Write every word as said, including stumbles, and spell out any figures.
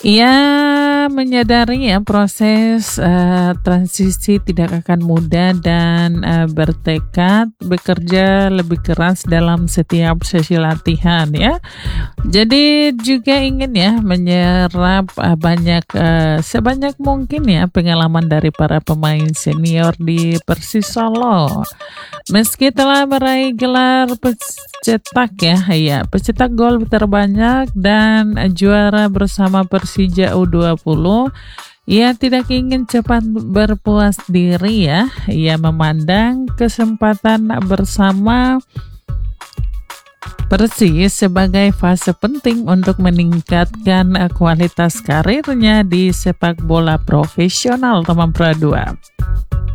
Ia menyadari ya proses eh, transisi tidak akan mudah dan eh, bertekad bekerja lebih keras dalam setiap sesi latihan ya. Jadi juga ingin ya menyerap eh, banyak eh, sebanyak mungkin ya pengalaman dari para pemain senior di Persis Solo. Meski telah meraih gelar pencetak ya, ya pencetak gol terbanyak dan juara bersama Persija U dua puluh, ia tidak ingin cepat berpuas diri ya. Ia memandang kesempatan bersama Persis sebagai fase penting untuk meningkatkan kualitas karirnya di sepak bola profesional teman Pradua.